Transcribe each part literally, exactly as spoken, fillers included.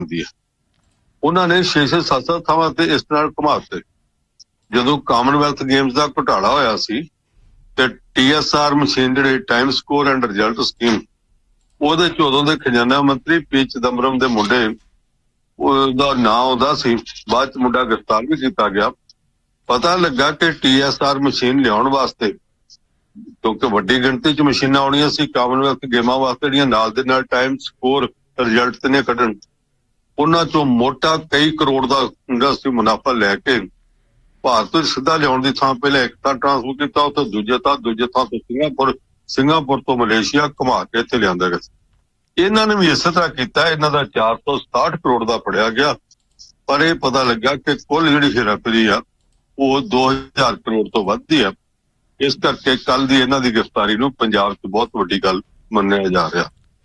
ਜਾਂਦੀ ਹੈ। ਉਹਨਾਂ ਨੇ ਛੇ ਛੇ ਸੱਤ ਸੱਤ ਥਾਵਾਂ ਤੇ ਇਸ ਨਾਲ ਘੁਮਾ ਦਿੱਤੇ। ਜਦੋਂ ਕਾਮਨਵੈਲਥ ਗੇਮਸ ਦਾ ਘੁਟਾਲਾ ਹੋਇਆ ਸੀ ਤੇ ਟੀ ਐਸ ਆਰ ਮਸ਼ੀਨ, ਜਿਹੜੇ time score end result scheme, ਉਹਦੇ ਚ ਉਦੋਂ ਦੇ ਖਜ਼ਾਨਾ ਮੰਤਰੀ ਪੀ ਚਿਦੰਬਰਮ ਦੇ ਮੁੰਡੇ, ਉਹਦਾ ਨਾਂ ਆਉਂਦਾ ਸੀ, ਬਾਅਦ ਚ ਮੁੰਡਾ ਗ੍ਰਿਫਤਾਰ ਵੀ ਕੀਤਾ ਗਿਆ। ਪਤਾ ਲੱਗਾ ਕਿ ਟੀ ਐਸ ਆਰ ਮਸ਼ੀਨ ਲਿਆਉਣ ਵਾਸਤੇ, ਕਿਉਂਕਿ ਵੱਡੀ ਗਿਣਤੀ ਚ ਮਸ਼ੀਨਾਂ ਆਉਣੀਆਂ ਸੀ ਕਾਮਨਵੈਲਥ ਗੇਮਾਂ ਵਾਸਤੇ, ਜਿਹੜੀਆਂ ਨਾਲ ਦੇ ਨਾਲ ਟਾਈਮ ਸਕੋਰ ਰਿਜ਼ਲਟ ਤੇ ਨੇ ਕੱਢਣ, ਉਹਨਾਂ ਚੋਂ ਮੋਟਾ ਕਈ ਕਰੋੜ ਦਾ ਇੰਡਸਟਰੀ ਮੁਨਾਫਾ ਲੈ ਕੇ ਭਾਰਤ ਵਿੱਚ ਸਿੱਧਾ ਲਿਆਉਣ ਦੀ ਥਾਂ ਪਹਿਲਾਂ ਇੱਕ ਤਾਂ ਟਰਾਂਸਫਰ ਕੀਤਾ, ਉੱਥੇ ਦੂਜੇ ਥਾਂ ਦੂਜੇ ਥਾਂ ਤੋਂ ਸਿੰਗਾਪੁਰ, ਸਿੰਗਾਪੁਰ ਤੋਂ ਮਲੇਸ਼ੀਆ ਘੁਮਾ ਕੇ ਇੱਥੇ ਲਿਆਂਦਾ ਗਿਆ। ਇਹਨਾਂ ਨੇ ਵੀ ਇਸੇ ਤਰ੍ਹਾਂ ਕੀਤਾ। ਇਹਨਾਂ ਦਾ ਚਾਰ ਸੌ ਸਤਾਹਠ ਕਰੋੜ ਦਾ ਫੜਿਆ ਗਿਆ, ਪਰ ਇਹ ਪਤਾ ਲੱਗਾ ਕਿ ਕੁੱਲ ਜਿਹੜੀ ਹੇਰਾਫੇਰੀ ਆ ਉਹ ਦੋ ਹਜ਼ਾਰ ਕਰੋੜ ਤੋਂ ਵੱਧਦੀ ਆ। ਇਸ ਕਰਕੇ ਕੱਲ ਦੀ ਇਹਨਾਂ ਦੀ ਗ੍ਰਿਫਤਾਰੀ ਨੂੰ ਪੰਜਾਬ 'ਚ ਬਹੁਤ ਵੱਡੀ ਗੱਲ ਮੰਨਿਆ ਜਾ ਰਿਹਾ।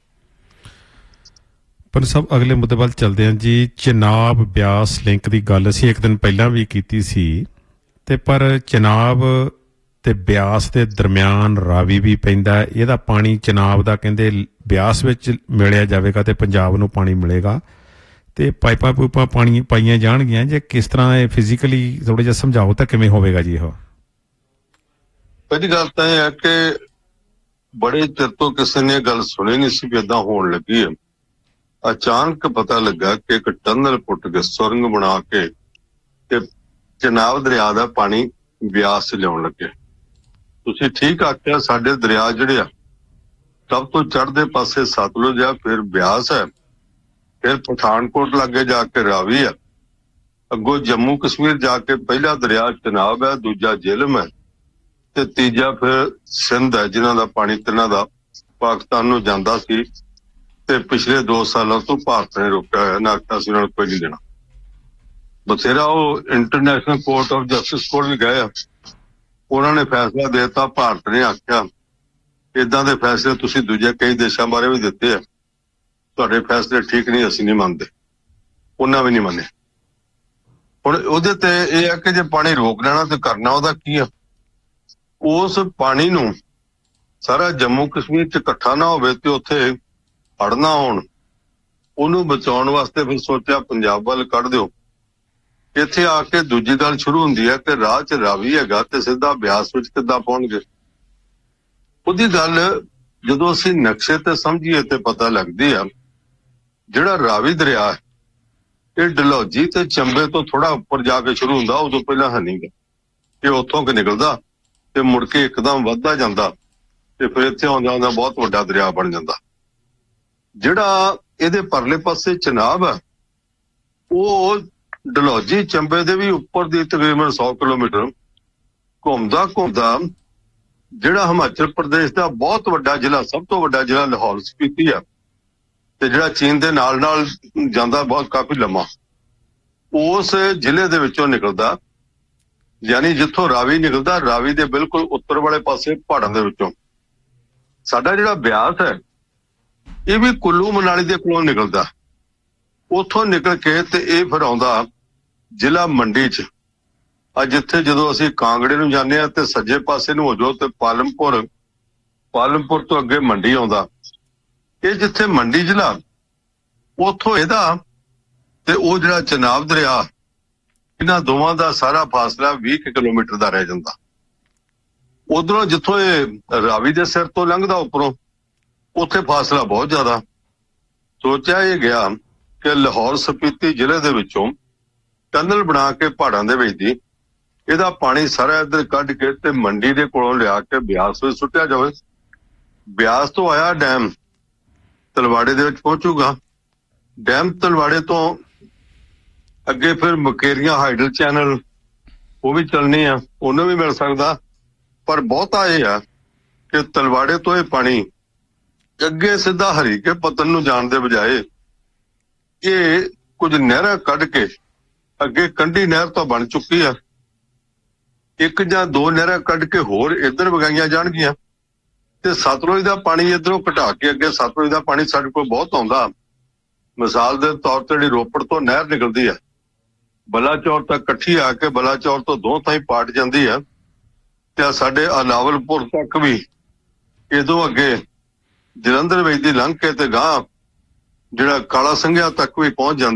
ਪਰ ਸਭ ਅਗਲੇ ਮੁੱਦੇ ਵੱਲ ਚੱਲਦੇ ਹਾਂ ਜੀ। ਚਨਾਬ ਬਿਆਸ ਲਿੰਕ ਦੀ ਗੱਲ ਅਸੀਂ ਇੱਕ ਦਿਨ ਪਹਿਲਾਂ ਵੀ ਕੀਤੀ ਸੀ, ਤੇ ਪਰ ਚਨਾਬ ਤੇ ਬਿਆਸ ਦੇ ਦਰਮਿਆਨ ਰਾਵੀ ਵੀ ਪੈਂਦਾ। ਇਹਦਾ ਪਾਣੀ ਚਨਾਬ ਦਾ ਕਹਿੰਦੇ ਬਿਆਸ ਵਿੱਚ ਮਿਲਿਆ ਜਾਵੇਗਾ ਤੇ ਪੰਜਾਬ ਨੂੰ ਪਾਣੀ ਮਿਲੇਗਾ, ਤੇ ਪਾਈਪਾਂ ਪੂਪਾਂ ਪਾਣੀ ਪਾਈਆਂ ਜਾਣਗੀਆਂ। ਜੇ ਕਿਸ ਤਰ੍ਹਾਂ ਇਹ ਫਿਜ਼ੀਕਲੀ ਥੋੜ੍ਹਾ ਜਿਹਾ ਸਮਝਾਓ ਤਾਂ ਕਿਵੇਂ ਹੋਵੇਗਾ ਜੀ? ਇਹ ਪਹਿਲੀ ਗੱਲ ਤਾਂ ਇਹ ਹੈ ਕਿ ਬੜੇ ਚਿਰ ਤੋਂ ਕਿਸੇ ਨੇ ਗੱਲ ਸੁਣੀ ਨਹੀਂ ਸੀ ਵੀ ਏਦਾਂ ਹੋਣ ਲੱਗੀ ਹੈ। ਅਚਾਨਕ ਪਤਾ ਲੱਗਾ ਕਿ ਇੱਕ ਟਨਲ ਪੁੱਟ ਕੇ, ਸੁਰੰਗ ਬਣਾ ਕੇ ਤੇ ਚਨਾਬ ਦਰਿਆ ਦਾ ਪਾਣੀ ਬਿਆਸ 'ਚ ਲਿਆਉਣ ਲੱਗੇ। ਤੁਸੀਂ ਠੀਕ ਆਖਿਆ, ਸਾਡੇ ਦਰਿਆ ਜਿਹੜੇ ਆ ਸਭ ਤੋਂ ਚੜ੍ਹਦੇ ਪਾਸੇ ਸਤਲੁਜ ਆ, ਫਿਰ ਬਿਆਸ ਹੈ, ਫਿਰ ਪਠਾਨਕੋਟ ਲਾਗੇ ਜਾ ਕੇ ਰਾਵੀ ਆ, ਅੱਗੋਂ ਜੰਮੂ ਕਸ਼ਮੀਰ ਜਾ ਕੇ ਪਹਿਲਾ ਦਰਿਆ ਚਨਾਬ ਹੈ, ਦੂਜਾ ਜੇਹਲਮ ਹੈ, ਤੇ ਤੀਜਾ ਫਿਰ ਸਿੰਧ ਹੈ, ਜਿਨ੍ਹਾਂ ਦਾ ਪਾਣੀ ਤਿੰਨਾਂ ਦਾ ਪਾਕਿਸਤਾਨ ਨੂੰ ਜਾਂਦਾ ਸੀ ਤੇ ਪਿਛਲੇ ਦੋ ਸਾਲਾਂ ਤੋਂ ਭਾਰਤ ਨੇ ਰੋਕਿਆ ਹੋਇਆ ਨਾ, ਆਖਿਆ ਸੀ ਉਹਨਾਂ ਨੂੰ ਕੋਈ ਨਹੀਂ ਦੇਣਾ। ਬਥੇਰਾ ਉਹ ਇੰਟਰਨੈਸ਼ਨਲ ਕੋਰਟ ਆਫ ਜਸਟਿਸ ਕੋਲ ਵੀ ਗਏ ਆ, ਉਹਨਾਂ ਨੇ ਫੈਸਲਾ ਦੇ ਦਿੱਤਾ। ਭਾਰਤ ਨੇ ਆਖਿਆ ਏਦਾਂ ਦੇ ਫੈਸਲੇ ਤੁਸੀਂ ਦੂਜੇ ਕਈ ਦੇਸ਼ਾਂ ਬਾਰੇ ਵੀ ਦਿੱਤੇ ਆ, ਤੁਹਾਡੇ ਫੈਸਲੇ ਠੀਕ ਨਹੀਂ, ਅਸੀਂ ਨਹੀਂ ਮੰਨਦੇ। ਉਹਨਾਂ ਵੀ ਨਹੀਂ ਮੰਨੇ। ਹੁਣ ਉਹਦੇ ਤੇ ਇਹ ਹੈ ਕਿ ਜੇ ਪਾਣੀ ਰੋਕ ਲੈਣਾ ਤੇ ਕਰਨਾ ਉਹਦਾ ਕੀ ਆ? ਉਸ ਪਾਣੀ ਨੂੰ ਸਾਰਾ ਜੰਮੂ ਕਸ਼ਮੀਰ 'ਚ ਇਕੱਠਾ ਨਾ ਹੋਵੇ ਤੇ ਉੱਥੇ ਹੜ੍ਹ ਨਾ ਆਉਣ, ਉਹਨੂੰ ਬਚਾਉਣ ਵਾਸਤੇ ਫਿਰ ਸੋਚਿਆ ਪੰਜਾਬ ਵੱਲ ਕੱਢ ਦਿਓ। ਇੱਥੇ ਆ ਕੇ ਦੂਜੀ ਗੱਲ ਸ਼ੁਰੂ ਹੁੰਦੀ ਹੈ ਕਿ ਰਾਹ 'ਚ ਰਾਵੀ ਹੈਗਾ ਤੇ ਸਿੱਧਾ ਬਿਆਸ ਵਿੱਚ ਕਿੱਦਾਂ ਪਹੁੰਚਣਗੇ। ਉਹਦੀ ਗੱਲ ਜਦੋਂ ਅਸੀਂ ਨਕਸ਼ੇ ਤੇ ਸਮਝੀਏ ਤੇ ਪਤਾ ਲੱਗਦੀ ਆ। ਜਿਹੜਾ ਰਾਵੀ ਦਰਿਆ ਹੈ ਇਹ ਡਲਹੌਜੀ ਤੇ ਚੰਬੇ ਤੋਂ ਥੋੜਾ ਉੱਪਰ ਜਾ ਕੇ ਸ਼ੁਰੂ ਹੁੰਦਾ, ਉਦੋਂ ਪਹਿਲਾਂ ਹੈ ਨਹੀਂ ਗਾ। ਇਹ ਉੱਥੋਂ ਕਿ ਨਿਕਲਦਾ ਤੇ ਮੁੜ ਕੇ ਇੱਕਦਮ ਵੱਧਦਾ ਜਾਂਦਾ ਤੇ ਫਿਰ ਇੱਥੇ ਆਉਂਦਾ ਆਉਂਦਾ ਬਹੁਤ ਵੱਡਾ ਦਰਿਆ ਬਣ ਜਾਂਦਾ। ਜਿਹੜਾ ਇਹਦੇ ਪਰਲੇ ਪਾਸੇ ਚਨਾਬ ਹੈ ਉਹ ਡਲਹੌਜੀ ਚੰਬੇ ਦੇ ਵੀ ਉੱਪਰ ਦੀ ਤਕਰੀਬਨ ਸੌ ਕਿਲੋਮੀਟਰ ਘੁੰਮਦਾ ਘੁੰਮਦਾ ਜਿਹੜਾ ਹਿਮਾਚਲ ਪ੍ਰਦੇਸ਼ ਦਾ ਬਹੁਤ ਵੱਡਾ ਜ਼ਿਲ੍ਹਾ, ਸਭ ਤੋਂ ਵੱਡਾ ਜ਼ਿਲ੍ਹਾ ਲਾਹੌਰ ਸਪੀਤੀ ਆ, ਤੇ ਜਿਹੜਾ ਚੀਨ ਦੇ ਨਾਲ ਨਾਲ ਜਾਂਦਾ ਬਹੁਤ ਕਾਫੀ ਲੰਮਾ, ਉਸ ਜ਼ਿਲ੍ਹੇ ਦੇ ਵਿੱਚੋਂ ਨਿਕਲਦਾ। ਯਾਨੀ ਜਿੱਥੋਂ ਰਾਵੀ ਨਿਕਲਦਾ, ਰਾਵੀ ਦੇ ਬਿਲਕੁਲ ਉੱਤਰ ਵਾਲੇ ਪਾਸੇ ਪਹਾੜਾਂ ਦੇ ਵਿੱਚੋਂ। ਸਾਡਾ ਜਿਹੜਾ ਬਿਆਸ ਹੈ ਇਹ ਵੀ ਕੁੱਲੂ ਮਨਾਲੀ ਦੇ ਕੋਲੋਂ ਨਿਕਲਦਾ, ਉੱਥੋਂ ਨਿਕਲ ਕੇ ਤੇ ਇਹ ਫਿਰ ਆਉਂਦਾ ਜ਼ਿਲ੍ਹਾ ਮੰਡੀ 'ਚ। ਅੱਜ ਜਿੱਥੇ ਜਦੋਂ ਅਸੀਂ ਕਾਂਗੜੇ ਨੂੰ ਜਾਂਦੇ ਹਾਂ ਤੇ ਸੱਜੇ ਪਾਸੇ ਨੂੰ ਹੋ ਜਾਓ ਤੇ ਪਾਲਮਪੁਰ, ਪਾਲਮਪੁਰ ਤੋਂ ਅੱਗੇ ਮੰਡੀ ਆਉਂਦਾ। ਇਹ ਜਿੱਥੇ ਮੰਡੀ ਜ਼ਿਲ੍ਹਾ, ਉੱਥੋਂ ਇਹਦਾ ਤੇ ਉਹ ਜਿਹੜਾ ਚਨਾਬ ਦਰਿਆ, ਇਹਨਾਂ ਦੋਵਾਂ ਦਾ ਸਾਰਾ ਫਾਸਲਾ ਵੀਹ ਕਿਲੋਮੀਟਰ ਦਾ ਰਹਿ ਜਾਂਦਾ। ਉਧਰੋਂ ਜਿੱਥੋਂ ਇਹ ਰਾਵੀ ਦੇ ਸਿਰ ਤੋਂ ਲੰਘਦਾ ਉੱਪਰੋਂ, ਉੱਥੇ ਫਾਸਲਾ ਬਹੁਤ ਜ਼ਿਆਦਾ। ਸੋਚਿਆ ਇਹ ਗਿਆ ਕਿ ਲਾਹੌਰ ਸਪੀਤੀ ਜ਼ਿਲ੍ਹੇ ਦੇ ਵਿੱਚੋਂ ਟਨਲ ਬਣਾ ਕੇ ਪਹਾੜਾਂ ਦੇ ਵਿੱਚ ਦੀ ਇਹਦਾ ਪਾਣੀ ਸਾਰਾ ਇੱਧਰ ਕੱਢ ਕੇ ਤੇ ਮੰਡੀ ਦੇ ਕੋਲੋਂ ਲਿਆ ਕੇ ਬਿਆਸ ਵਿੱਚ ਸੁੱਟਿਆ ਜਾਵੇ। ਬਿਆਸ ਤੋਂ ਆਇਆ ਡੈਮ ਤਲਵਾੜੇ ਦੇ ਵਿੱਚ ਪਹੁੰਚੂਗਾ, ਡੈਮ ਤਲਵਾੜੇ ਤੋਂ ਅੱਗੇ ਫਿਰ ਮੁਕੇਰੀਆਂ ਹਾਈਡਲ ਚੈਨਲ ਉਹ ਵੀ ਚੱਲਣੀ ਆ, ਉਹਨੂੰ ਵੀ ਮਿਲ ਸਕਦਾ। ਪਰ ਬਹੁਤਾ ਇਹ ਆ ਕਿ ਤਲਵਾੜੇ ਤੋਂ ਇਹ ਪਾਣੀ ਅੱਗੇ ਸਿੱਧਾ ਹਰੀਕੇ ਪਤਨ ਨੂੰ ਜਾਣ ਦੇ ਬਜਾਏ ਇਹ ਕੁਝ ਨਹਿਰਾਂ ਕੱਢ ਕੇ ਅੱਗੇ ਕੰਢੀ ਨਹਿਰ ਤਾਂ ਬਣ ਚੁੱਕੀ ਆ, ਇੱਕ ਜਾਂ ਦੋ ਨਹਿਰਾਂ ਕੱਢ ਕੇ ਹੋਰ ਇੱਧਰ ਵਗਾਈਆਂ ਜਾਣਗੀਆਂ ਤੇ ਸਤਲੁਜ ਦਾ ਪਾਣੀ ਇੱਧਰੋਂ ਘਟਾ ਕੇ ਅੱਗੇ ਸਤਲੁਜ ਦਾ ਪਾਣੀ ਸਾਡੇ ਕੋਲ ਬਹੁਤ ਆਉਂਦਾ। ਮਿਸਾਲ ਦੇ ਤੌਰ ਤੇ ਜਿਹੜੀ ਰੋਪੜ ਤੋਂ ਨਹਿਰ ਨਿਕਲਦੀ ਆ ਬਲਾਚੌਰ ਤੱਕ ਇਕੱਠੀ ਆ ਕੇ ਬਲਾਚੌਰ ਤੋਂ ਦੋ ਥਾਈਂ ਪਾਟ ਜਾਂਦੀ ਆ ਤੇ ਸਾਡੇ ਅਲਾਵਲਪੁਰ ਤੱਕ ਵੀ ਇਦੋਂ ਅੱਗੇ ਜਲੰਧਰ ਵਿੱਚ ਦੀ ਲੰਘ ਕੇ ਤੇ ਗਾਂ ਜਿਹੜਾ ਕਾਲਾ ਸੰਘਿਆ ਤੱਕ ਵੀ ਪਹੁੰਚ ਜਾਂਦਾ